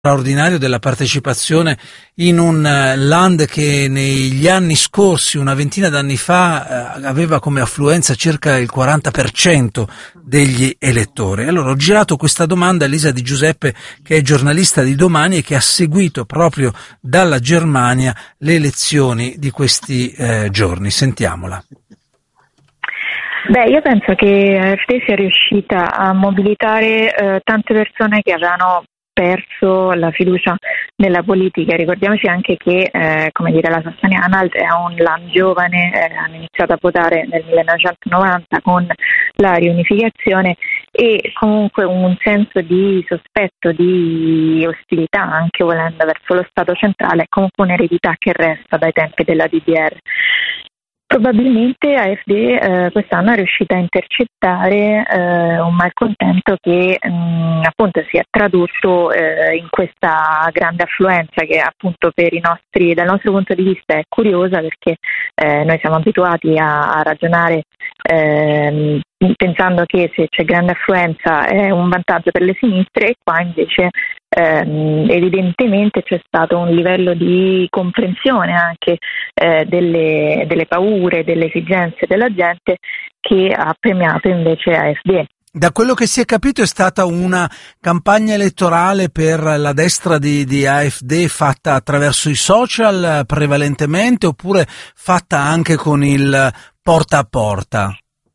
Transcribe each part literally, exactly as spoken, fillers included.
straordinario della partecipazione in un eh, land che negli anni scorsi, una ventina d'anni fa, eh, aveva come affluenza circa il quaranta per cento degli elettori. Allora ho girato questa domanda a Elisa Di Giuseppe, che è giornalista di Domani e che ha seguito proprio dalla Germania le elezioni di questi eh, giorni. Sentiamola. Beh, io penso che A F D sia riuscita a mobilitare eh, tante persone che avevano perso la fiducia nella politica. Ricordiamoci anche che eh, come dire, la Sassonia-Anhalt è un land giovane, eh, hanno iniziato a votare nel millenovecentonovanta con la riunificazione, e comunque un senso di sospetto, di ostilità, anche volendo, verso lo Stato centrale, è comunque un'eredità che resta dai tempi della D D R. Probabilmente A F D eh, quest'anno è riuscita a intercettare eh, un malcontento che mh, appunto si è tradotto eh, in questa grande affluenza, che appunto per i nostri, dal nostro punto di vista è curiosa, perché eh, noi siamo abituati a, a ragionare eh, pensando che se c'è grande affluenza è un vantaggio per le sinistre, e qua invece ehm, evidentemente c'è stato un livello di comprensione anche eh, delle, delle paure, delle esigenze della gente, che ha premiato invece A F D. Da quello che si è capito è stata una campagna elettorale per la destra di, di A F D fatta attraverso i social prevalentemente, oppure fatta anche con il porta a porta?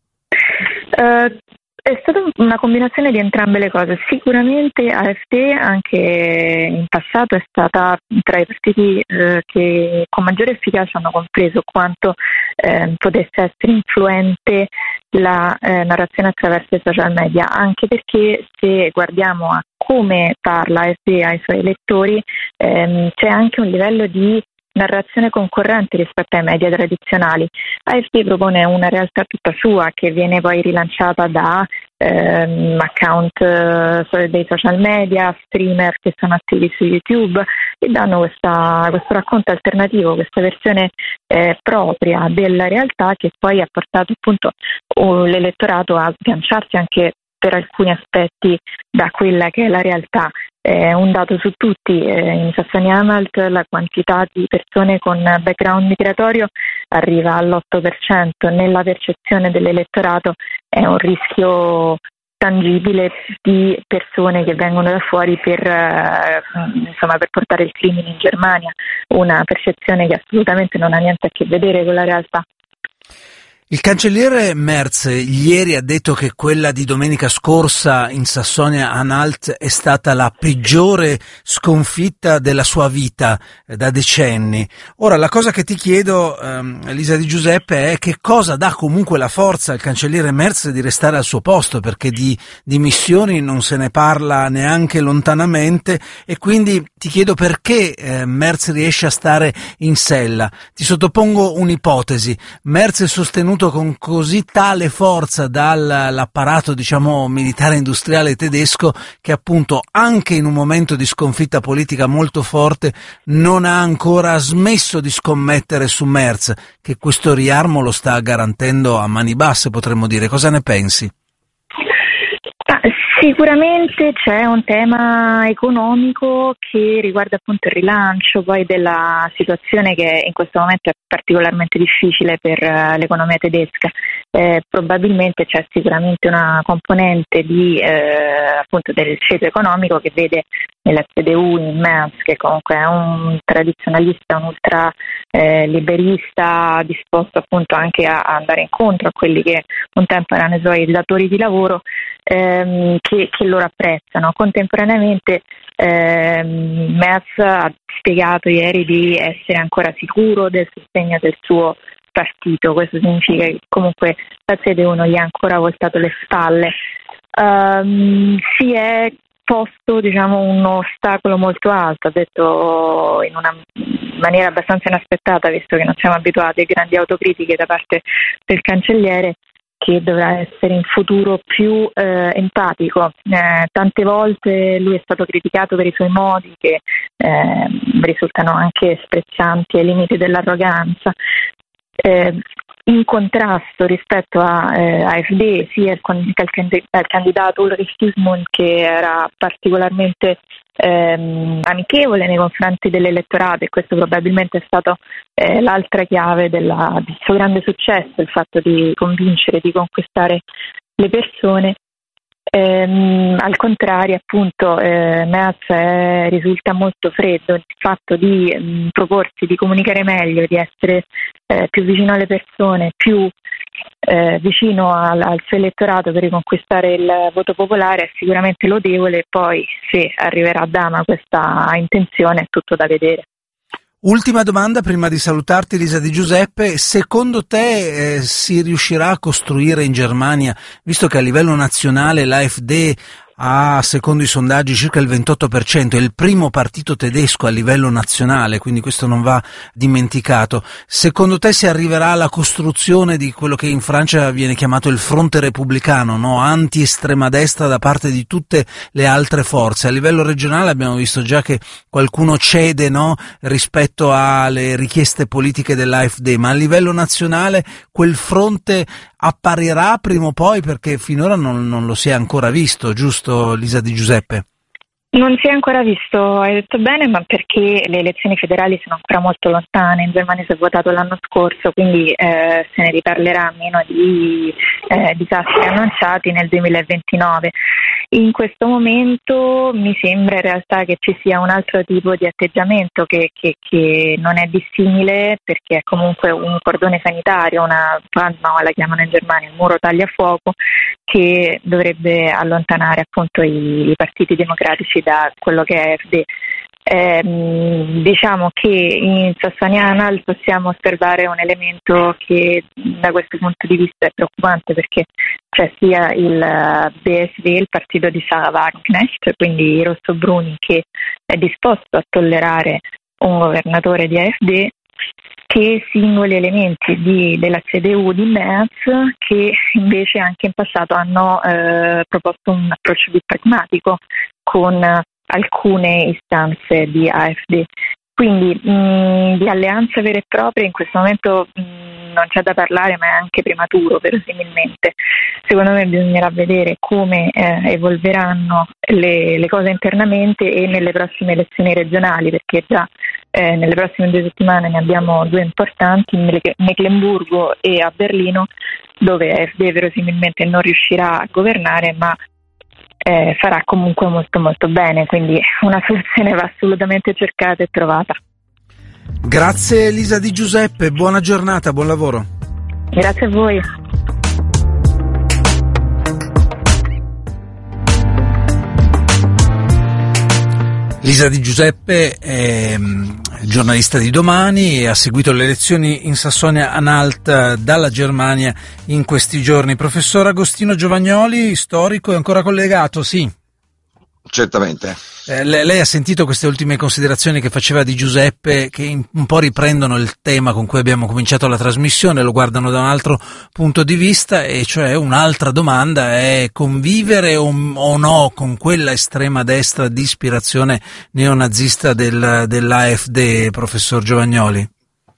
Uh, è stata una combinazione di entrambe le cose. Sicuramente A F D anche in passato è stata tra i partiti eh, che con maggiore efficacia hanno compreso quanto eh, potesse essere influente la eh, narrazione attraverso i social media, anche perché se guardiamo a come parla A F D ai suoi elettori ehm, c'è anche un livello di narrazione concorrente rispetto ai media tradizionali. A F D propone una realtà tutta sua, che viene poi rilanciata da ehm, account eh, dei social media, streamer che sono attivi su YouTube, e danno questa, questo racconto alternativo, questa versione eh, propria della realtà, che poi ha portato appunto uh, l'elettorato a sganciarsi anche per alcuni aspetti da quella che è la realtà. Eh, un dato su tutti, eh, in Sassonia-Anhalt la quantità di persone con background migratorio arriva all'otto per cento, nella percezione dell'elettorato è un rischio tangibile di persone che vengono da fuori per, eh, insomma, per portare il crimine in Germania, una percezione che assolutamente non ha niente a che vedere con la realtà. Il cancelliere Merz ieri ha detto che quella di domenica scorsa in Sassonia-Anhalt è stata la peggiore sconfitta della sua vita eh, da decenni. Ora, la cosa che ti chiedo, ehm, Elisa Di Giuseppe, è che cosa dà comunque la forza al cancelliere Merz di restare al suo posto, perché di dimissioni non se ne parla neanche lontanamente, e quindi ti chiedo perché eh, Merz riesce a stare in sella. Ti sottopongo un'ipotesi. Merz è sostenuto con così tale forza dall'apparato, diciamo, militare industriale tedesco, che appunto anche in un momento di sconfitta politica molto forte non ha ancora smesso di scommettere su Merz, che questo riarmo lo sta garantendo a mani basse, potremmo dire. Cosa ne pensi? Sicuramente c'è un tema economico che riguarda appunto il rilancio poi della situazione, che in questo momento è particolarmente difficile per uh, l'economia tedesca. Eh, probabilmente c'è sicuramente una componente di eh, appunto del ceto economico che vede nella C D U in Merz, che comunque è un tradizionalista, un ultra eh, liberista, disposto appunto anche a, a andare incontro a quelli che un tempo erano i suoi datori di lavoro, ehm, che, che loro apprezzano. Contemporaneamente ehm, Merz ha spiegato ieri di essere ancora sicuro del sostegno del suo partito. Questo significa che comunque la C D U non gli ha ancora voltato le spalle. Um, si è posto, diciamo, un ostacolo molto alto, ha detto in una maniera abbastanza inaspettata, visto che non siamo abituati a grandi autocritiche da parte del cancelliere, che dovrà essere in futuro più eh, empatico. Eh, tante volte lui è stato criticato per i suoi modi, che eh, risultano anche sprezzanti ai limiti dell'arroganza. Eh, in contrasto rispetto a eh, AfD, sia il, il, il candidato Ulrich Stüsmund, che era particolarmente ehm, amichevole nei confronti dell'elettorato, e questo probabilmente è stato eh, l'altra chiave della, del suo grande successo, il fatto di convincere, di conquistare le persone. Ehm, al contrario, appunto, eh, Merz eh, risulta molto freddo. Il fatto di mh, proporsi di comunicare meglio, di essere eh, più vicino alle persone, più eh, vicino al, al suo elettorato per riconquistare il voto popolare è sicuramente lodevole. Poi, se arriverà a dama questa intenzione, è tutto da vedere. Ultima domanda prima di salutarti, Lisa Di Giuseppe: secondo te eh, si riuscirà a costruire in Germania, visto che a livello nazionale l'AfD ha, secondo i sondaggi, circa il ventotto per cento, è il primo partito tedesco a livello nazionale, quindi questo non va dimenticato, secondo te si arriverà alla costruzione di quello che in Francia viene chiamato il fronte repubblicano, no? Anti-estrema destra da parte di tutte le altre forze? A livello regionale abbiamo visto già che qualcuno cede, no, rispetto alle richieste politiche dell'AfD, ma a livello nazionale quel fronte apparirà prima o poi, perché finora non, non lo si è ancora visto, giusto Lisa Di Giuseppe? Non si è ancora visto, hai detto bene, ma perché le elezioni federali sono ancora molto lontane. In Germania si è votato l'anno scorso, quindi eh, se ne riparlerà meno di eh, disastri annunciati nel duemilaventinove. In questo momento mi sembra in realtà che ci sia un altro tipo di atteggiamento che, che, che non è dissimile, perché è comunque un cordone sanitario, una no, la chiamano in Germania un muro tagliafuoco, che dovrebbe allontanare appunto i, i partiti democratici da quello che è AfD. Eh, diciamo che in Sassonia-Anhalt possiamo osservare un elemento che da questo punto di vista è preoccupante, perché c'è sia il B S D, il partito di Sarah Wagenknecht, quindi i rossobruni, che è disposto a tollerare un governatore di AfD, che singoli elementi di, della C D U di Merz, che invece anche in passato hanno eh, proposto un approccio più pragmatico con alcune istanze di AfD. Quindi mh, di alleanza vera e propria in questo momento mh, non c'è da parlare, ma è anche prematuro verosimilmente. Secondo me bisognerà vedere come eh, evolveranno le, le cose internamente e nelle prossime elezioni regionali, perché già eh, nelle prossime due settimane ne abbiamo due importanti, in Meclemburgo e a Berlino, dove AfD verosimilmente non riuscirà a governare, ma Eh, farà comunque molto molto bene, quindi una soluzione va assolutamente cercata e trovata. Grazie Lisa Di Giuseppe, buona giornata, buon lavoro. Grazie a voi. Lisa Di Giuseppe è giornalista di Domani e ha seguito le elezioni in Sassonia-Anhalt dalla Germania in questi giorni. Professor Agostino Giovagnoli, storico, è ancora collegato? Sì. Certamente. Eh, lei ha sentito queste ultime considerazioni che faceva Di Giuseppe, che in, un po' riprendono il tema con cui abbiamo cominciato la trasmissione, lo guardano da un altro punto di vista, e cioè un'altra domanda è: convivere o, o no con quella estrema destra di ispirazione neonazista del, dell'AfD, professor Giovagnoli?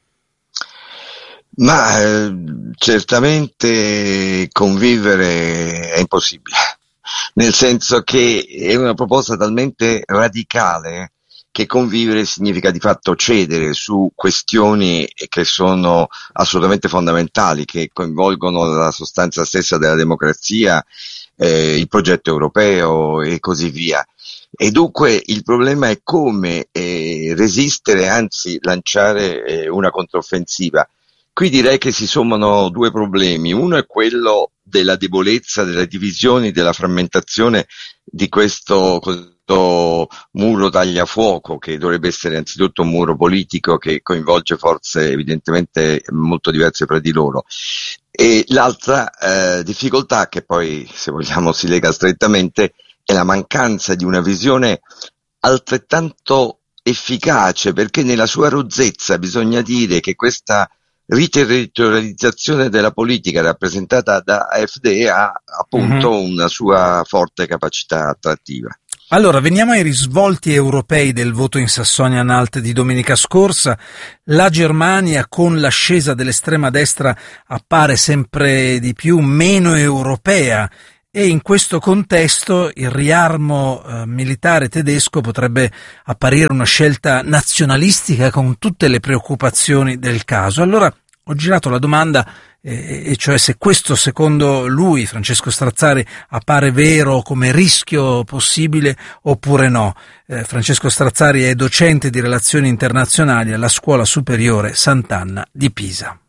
Ma eh, certamente convivere è impossibile. Nel senso che è una proposta talmente radicale che convivere significa di fatto cedere su questioni che sono assolutamente fondamentali, che coinvolgono la sostanza stessa della democrazia, eh, il progetto europeo e così via. E dunque il problema è come eh, resistere, anzi lanciare eh, una controffensiva. Qui direi che si sommano due problemi. Uno è quello della debolezza, delle divisioni, della frammentazione di questo, questo muro tagliafuoco, che dovrebbe essere anzitutto un muro politico che coinvolge forze evidentemente molto diverse fra di loro. E l'altra eh, difficoltà, che poi se vogliamo si lega strettamente, è la mancanza di una visione altrettanto efficace, perché nella sua rozzezza bisogna dire che questa riterritorializzazione della politica rappresentata da AfD ha appunto mm-hmm. una sua forte capacità attrattiva. Allora, veniamo ai risvolti europei del voto in Sassonia-Anhalt di domenica scorsa. La Germania, con l'ascesa dell'estrema destra, appare sempre di più meno europea e in questo contesto il riarmo eh, militare tedesco potrebbe apparire una scelta nazionalistica con tutte le preoccupazioni del caso. Allora, ho girato la domanda, eh, e cioè se questo secondo lui, Francesco Strazzari, appare vero come rischio possibile oppure no. Eh, Francesco Strazzari è docente di relazioni internazionali alla Scuola Superiore Sant'Anna di Pisa.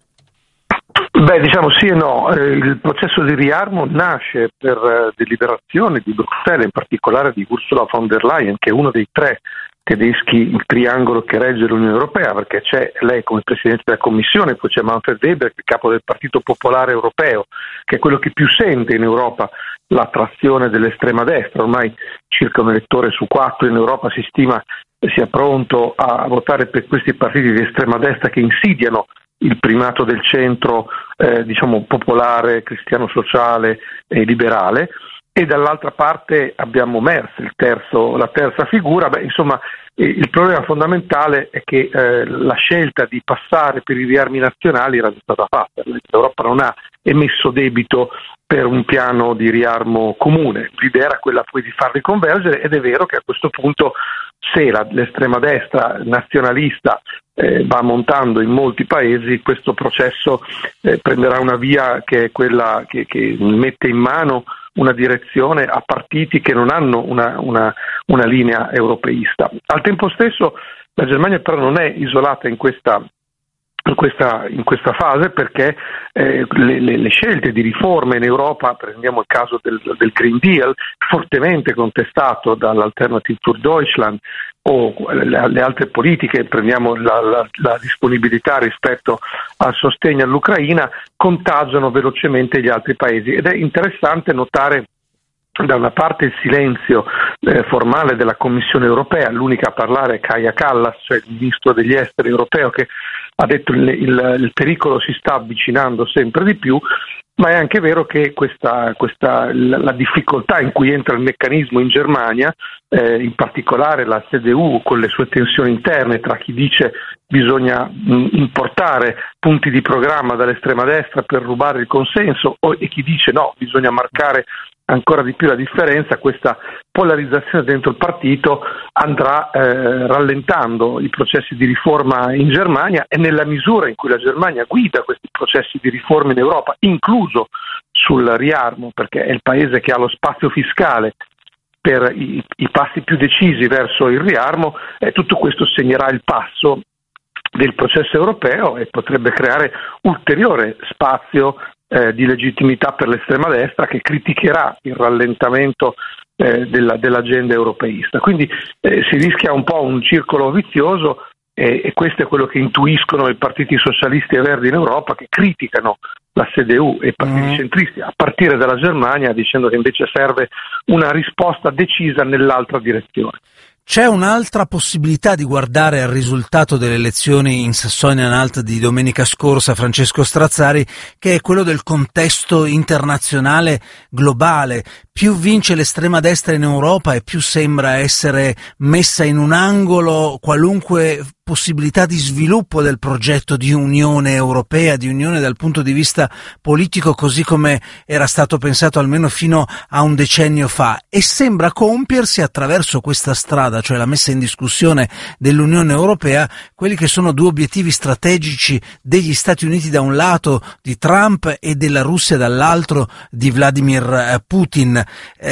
Beh, diciamo sì e no. Eh, il processo di riarmo nasce per eh, deliberazione di Bruxelles, in particolare di Ursula von der Leyen, che è uno dei tre tedeschi, il triangolo che regge l'Unione Europea, perché c'è lei come Presidente della Commissione, poi c'è Manfred Weber, il capo del Partito Popolare Europeo, che è quello che più sente in Europa l'attrazione dell'estrema destra. Ormai circa un elettore su quattro in Europa si stima sia pronto a votare per questi partiti di estrema destra che insidiano il primato del centro, eh, diciamo popolare, cristiano sociale e liberale. E dall'altra parte abbiamo Merz, il terzo, la terza figura. Beh, insomma, eh, il problema fondamentale è che eh, la scelta di passare per i riarmi nazionali era già stata fatta. L'Europa non ha emesso debito per un piano di riarmo comune. L'idea era quella poi di farli convergere, ed è vero che a questo punto, se la, l'estrema destra nazionalista eh, va montando in molti paesi, questo processo eh, prenderà una via che è quella che, che mette in mano una direzione a partiti che non hanno una, una, una linea europeista. Al tempo stesso la Germania però non è isolata in questa In questa, in questa fase, perché eh, le, le, le scelte di riforme in Europa, prendiamo il caso del, del Green Deal, fortemente contestato dall'Alternative für Deutschland, o le, le altre politiche, prendiamo la, la, la disponibilità rispetto al sostegno all'Ucraina, contagiano velocemente gli altri paesi. Ed è interessante notare da una parte il silenzio eh, formale della Commissione europea, l'unica a parlare è Kaja Kallas, cioè il ministro degli esteri europeo, che ha detto il, il, il pericolo si sta avvicinando sempre di più, ma è anche vero che questa, questa, la, la difficoltà in cui entra il meccanismo in Germania, eh, in particolare la C D U con le sue tensioni interne tra chi dice bisogna mh, importare punti di programma dall'estrema destra per rubare il consenso, o, e chi dice no, bisogna marcare ancora di più la differenza, questa polarizzazione dentro il partito andrà eh, rallentando i processi di riforma in Germania, e nella misura in cui la Germania guida questi processi di riforma in Europa, incluso sul riarmo, perché è il paese che ha lo spazio fiscale per i, i passi più decisi verso il riarmo, eh, tutto questo segnerà il passo del processo europeo e potrebbe creare ulteriore spazio Eh, di legittimità per l'estrema destra, che criticherà il rallentamento eh, della, dell'agenda europeista. Quindi eh, si rischia un po' un circolo vizioso, eh, e questo è quello che intuiscono i partiti socialisti e verdi in Europa, che criticano la C D U e i partiti mm. centristi, a partire dalla Germania, dicendo che invece serve una risposta decisa nell'altra direzione. C'è un'altra possibilità di guardare al risultato delle elezioni in Sassonia-Anhalt di domenica scorsa, Francesco Strazzari, che è quello del contesto internazionale globale. Più vince l'estrema destra in Europa e più sembra essere messa in un angolo qualunque possibilità di sviluppo del progetto di Unione Europea, di Unione dal punto di vista politico, così come era stato pensato almeno fino a un decennio fa, e sembra compiersi attraverso questa strada, cioè la messa in discussione dell'Unione Europea, quelli che sono due obiettivi strategici degli Stati Uniti da un lato, di Trump, e della Russia dall'altro, di Vladimir Putin.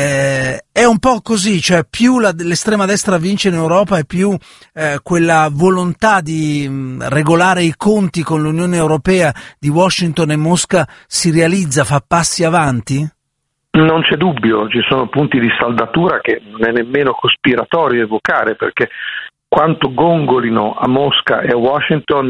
Eh, è un po' così, cioè più la, l'estrema destra vince in Europa e più eh, quella volontà di mh, regolare i conti con l'Unione Europea di Washington e Mosca si realizza, fa passi avanti? Non c'è dubbio, ci sono punti di saldatura che non è nemmeno cospiratorio evocare, perché quanto gongolino a Mosca e a Washington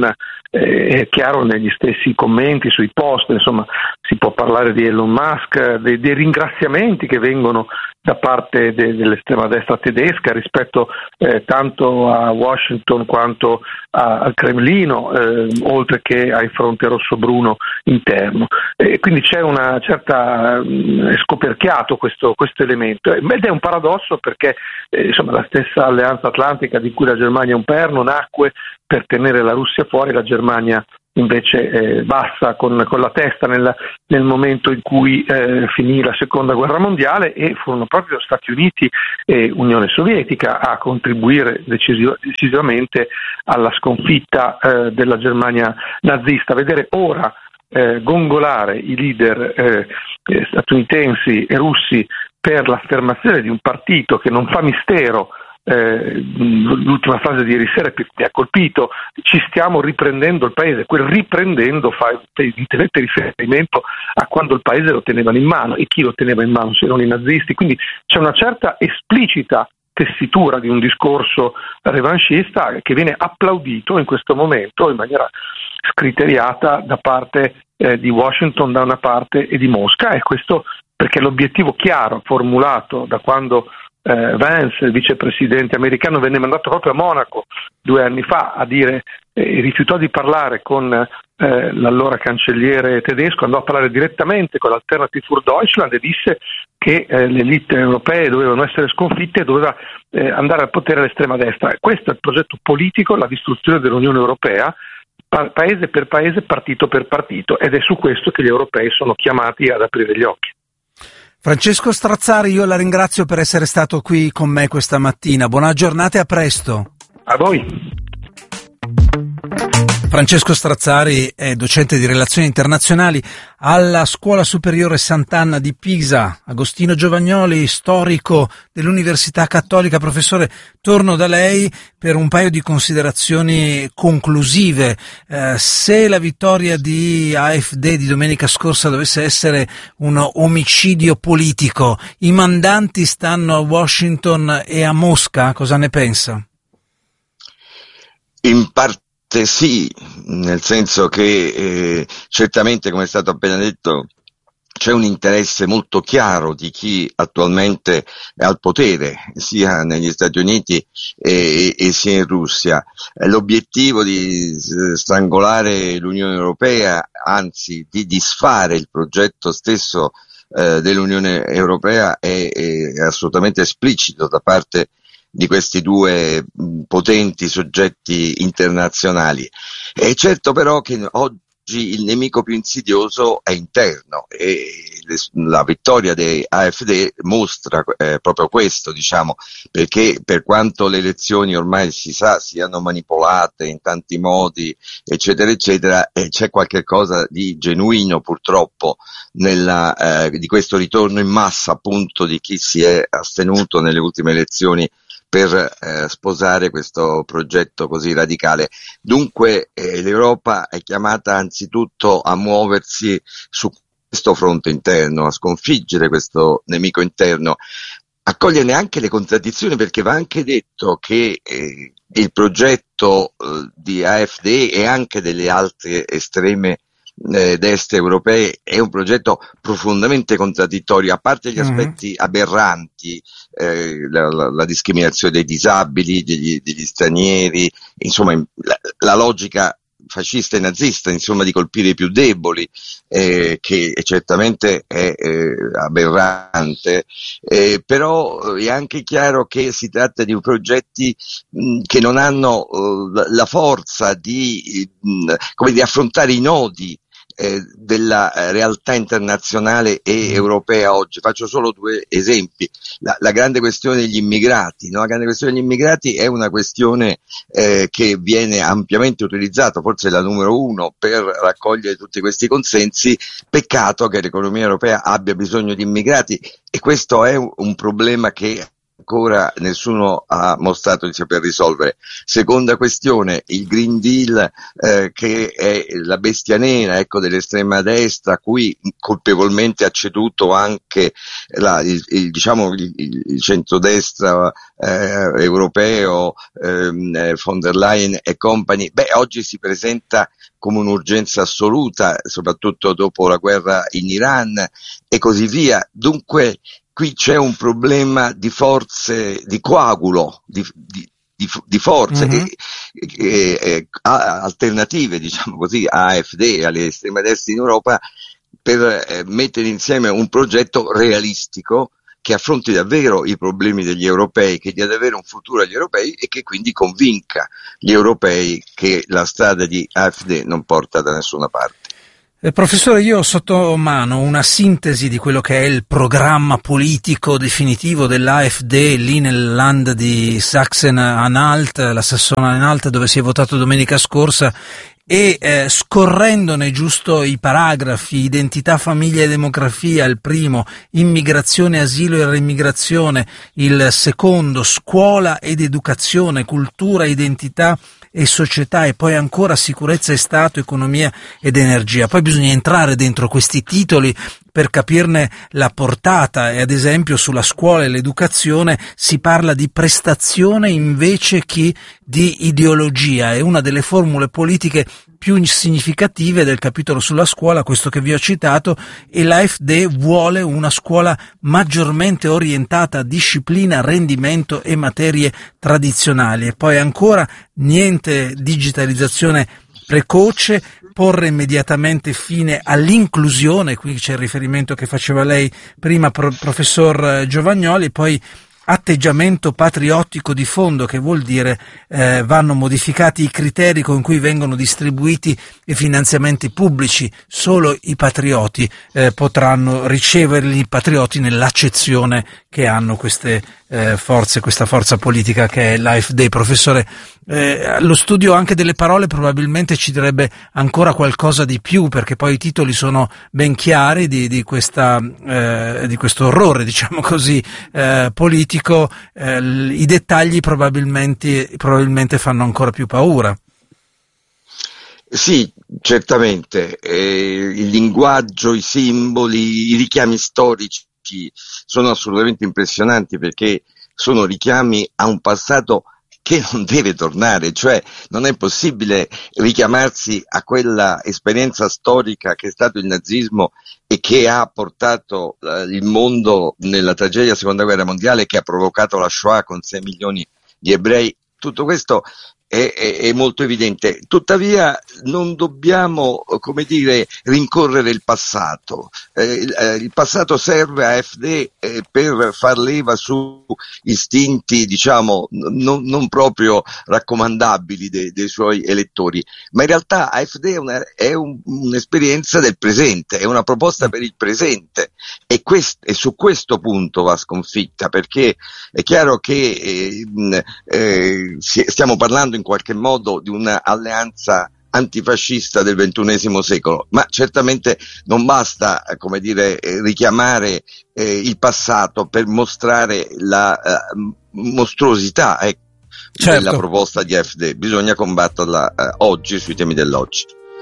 eh, è chiaro negli stessi commenti sui post, insomma si può parlare di Elon Musk, dei, dei ringraziamenti che vengono da parte de, dell'estrema destra tedesca rispetto eh, tanto a Washington quanto a, al Cremlino, eh, oltre che ai fronte rosso-bruno interno. E quindi c'è una certa mh, è scoperchiato questo, questo elemento, ed è un paradosso perché eh, insomma la stessa alleanza atlantica di cui la Germania è un perno nacque per tenere la Russia fuori, la Germania invece eh, bassa con, con la testa nel, nel momento in cui eh, finì la seconda guerra mondiale, e furono proprio Stati Uniti e Unione Sovietica a contribuire decisiv- decisivamente alla sconfitta eh, della Germania nazista. Vedere ora eh, gongolare i leader eh, eh, statunitensi e russi per l'affermazione di un partito che non fa mistero. Eh, l'ultima frase di ieri sera che mi ha colpito: ci stiamo riprendendo il paese. Quel riprendendo fa evidentemente riferimento a quando il paese lo tenevano in mano, e chi lo teneva in mano se non i nazisti. Quindi c'è una certa esplicita tessitura di un discorso revanchista che viene applaudito in questo momento in maniera scriteriata da parte eh, di Washington da una parte e di Mosca, e questo perché l'obiettivo chiaro formulato da quando Eh, Vance, il vicepresidente americano, venne mandato proprio a Monaco due anni fa a dire, eh, rifiutò di parlare con eh, l'allora cancelliere tedesco, andò a parlare direttamente con l'Alternative für Deutschland e disse che eh, le elite europee dovevano essere sconfitte e doveva eh, andare al potere l'estrema destra. Questo è il progetto politico, la distruzione dell'Unione Europea, pa- paese per paese, partito per partito, ed è su questo che gli europei sono chiamati ad aprire gli occhi. Francesco Strazzari, io la ringrazio per essere stato qui con me questa mattina. Buona giornata e a presto. A voi. Francesco Strazzari è docente di relazioni internazionali alla Scuola Superiore Sant'Anna di Pisa. Agostino Giovagnoli, storico dell'Università Cattolica. Professore, torno da lei per un paio di considerazioni conclusive. Eh, se la vittoria di A F D di domenica scorsa dovesse essere un omicidio politico, i mandanti stanno a Washington e a Mosca, cosa ne pensa? In parte sì, nel senso che eh, certamente, come è stato appena detto, c'è un interesse molto chiaro di chi attualmente è al potere, sia negli Stati Uniti e, e sia in Russia. L'obiettivo di strangolare l'Unione Europea, anzi di disfare il progetto stesso eh, dell'Unione Europea, è, è assolutamente esplicito da parte di questi due potenti soggetti internazionali. È certo però che oggi il nemico più insidioso è interno, e la vittoria di A F D mostra eh, proprio questo, diciamo, perché per quanto le elezioni ormai si sa siano manipolate in tanti modi, eccetera eccetera, eh, c'è qualche cosa di genuino purtroppo nella, eh, di questo ritorno in massa appunto di chi si è astenuto nelle ultime elezioni per eh, sposare questo progetto così radicale. Dunque eh, l'Europa è chiamata anzitutto a muoversi su questo fronte interno, a sconfiggere questo nemico interno, a cogliere anche le contraddizioni, perché va anche detto che eh, il progetto eh, di A F D e anche delle altre estreme eh, destre europee è un progetto profondamente contraddittorio, a parte gli aspetti mm-hmm. aberranti, eh, la, la, la discriminazione dei disabili, degli, degli stranieri, insomma la, la logica fascista e nazista, insomma, di colpire i più deboli, eh, che certamente è eh, aberrante, eh, però è anche chiaro che si tratta di progetti mh, che non hanno uh, la forza di, mh, come di affrontare i nodi Eh, della eh, realtà internazionale e europea oggi. Faccio solo due esempi. La, la grande questione degli immigrati, no? La grande questione degli immigrati è una questione eh, che viene ampiamente utilizzata, forse è la numero uno per raccogliere tutti questi consensi. Peccato che l'economia europea abbia bisogno di immigrati, e questo è un, un problema che ancora nessuno ha mostrato di saper risolvere. Seconda questione, il Green Deal eh, che è la bestia nera, ecco, dell'estrema destra, a cui colpevolmente ha ceduto anche la, il, il, diciamo, il, il centrodestra eh, europeo, eh, von der Leyen e compagni. Beh, oggi si presenta come un'urgenza assoluta, soprattutto dopo la guerra in Iran e così via. Dunque qui c'è un problema di forze, di coagulo, di, di, di, di forze mm-hmm. e, e, e, alternative, diciamo così, a AfD e alle estreme destre in Europa, per eh, mettere insieme un progetto realistico che affronti davvero i problemi degli europei, che dia davvero un futuro agli europei e che quindi convinca gli europei che la strada di AfD non porta da nessuna parte. Eh, professore, io ho sotto mano una sintesi di quello che è il programma politico definitivo dell'AfD lì nel land di Sachsen-Anhalt, la Sassone-Anhalt, dove si è votato domenica scorsa, e eh, scorrendone giusto i paragrafi: identità, famiglia e demografia, il primo; immigrazione, asilo e reimmigrazione, il secondo; scuola ed educazione, cultura, identità e società, e poi ancora sicurezza e Stato, economia ed energia. Poi bisogna entrare dentro questi titoli per capirne la portata, e ad esempio sulla scuola e l'educazione si parla di prestazione invece che di ideologia. È una delle formule politiche più significative del capitolo sulla scuola, questo che vi ho citato, e l'AfD vuole una scuola maggiormente orientata a disciplina, rendimento e materie tradizionali. E poi ancora niente digitalizzazione precoce, porre immediatamente fine all'inclusione, qui c'è il riferimento che faceva lei prima, pro, professor Giovagnoli, poi atteggiamento patriottico di fondo, che vuol dire eh, vanno modificati i criteri con cui vengono distribuiti i finanziamenti pubblici. Solo i patrioti eh, potranno riceverli, i patrioti nell'accezione che hanno queste eh, forze, questa forza politica che è l'AfD. Professore, eh, lo studio anche delle parole probabilmente ci direbbe ancora qualcosa di più, perché poi i titoli sono ben chiari di, di questa eh, di questo orrore, diciamo così, eh, politico. Eh, i dettagli probabilmente, probabilmente fanno ancora più paura. Sì, certamente. Eh, il linguaggio, i simboli, i richiami storici sono assolutamente impressionanti, perché sono richiami a un passato che non deve tornare, cioè non è possibile richiamarsi a quella esperienza storica che è stato il nazismo e che ha portato eh, il mondo nella tragedia della seconda guerra mondiale, che ha provocato la Shoah con sei milioni di ebrei. Tutto questo è, è, è molto evidente. Tuttavia non dobbiamo, come dire, rincorrere il passato. Eh, il, eh, il passato serve a AfD eh, per far leva su istinti, diciamo, non, non proprio raccomandabili dei, dei suoi elettori, ma in realtà AfD è, una, è un, un'esperienza del presente, è una proposta per il presente, e, quest, e su questo punto va sconfitta, perché è chiaro che eh, eh, stiamo parlando in qualche modo di una alleanza antifascista del ventunesimo secolo, ma certamente non basta, come dire, richiamare eh, il passato per mostrare la eh, mostruosità eh, certo. della proposta di AfD. Bisogna combatterla eh, oggi, sui temi dell'oggi.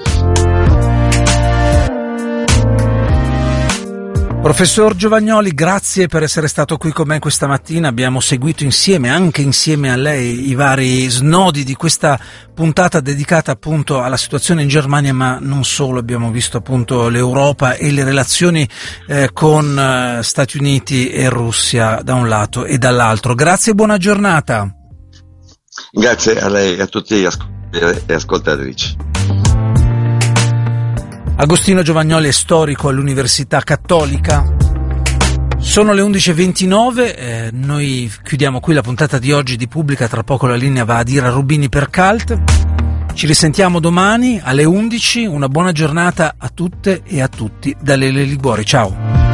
Professor Giovagnoli, grazie per essere stato qui con me questa mattina. Abbiamo seguito insieme, anche insieme a lei, i vari snodi di questa puntata dedicata appunto alla situazione in Germania, ma non solo. Abbiamo visto appunto l'Europa e le relazioni eh, con eh, Stati Uniti e Russia da un lato e dall'altro. Grazie e buona giornata. Grazie a lei e a tutti gli ascoltatori e ascoltatrici. Agostino Giovagnoli è storico all'Università Cattolica. Sono le undici e ventinove, eh, noi chiudiamo qui la puntata di oggi di Pubblica, tra poco la linea va ad Ira Rubini per Cult. Ci risentiamo domani alle undici, una buona giornata a tutte e a tutti da Lele Liguori, ciao!